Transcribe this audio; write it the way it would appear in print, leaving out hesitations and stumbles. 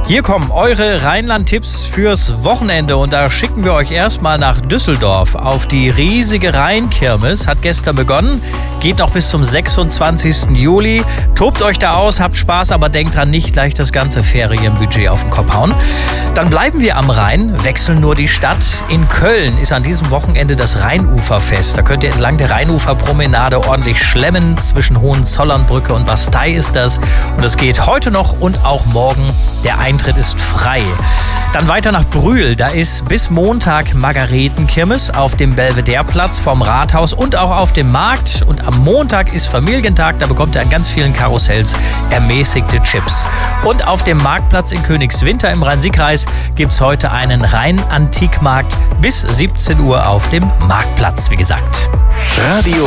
Hier kommen eure Rheinland-Tipps fürs Wochenende und da schicken wir euch erstmal nach Düsseldorf auf die riesige Rheinkirmes. Hat gestern begonnen, geht noch bis zum 26. Juli. Tobt euch da aus, habt Spaß, aber denkt dran, nicht gleich das ganze Ferienbudget auf den Kopf hauen. Dann bleiben wir am Rhein, wechseln nur die Stadt. In Köln ist an diesem Wochenende das Rheinuferfest. Da könnt ihr entlang der Rheinuferpromenade ordentlich schlemmen. Zwischen Hohenzollernbrücke und Bastei ist das. Und es geht heute noch und auch morgen. Der Eintritt ist frei. Dann weiter nach Brühl. Da ist bis Montag Margaretenkirmes auf dem Belvedereplatz vom Rathaus und auch auf dem Markt. Und am Montag ist Familientag. Da bekommt ihr an ganz vielen Karussells ermäßigte Chips. Und auf dem Marktplatz in Königswinter im Rhein-Sieg-Kreis gibt es heute einen Rhein-Antikmarkt bis 17 Uhr auf dem Marktplatz, wie gesagt. Radio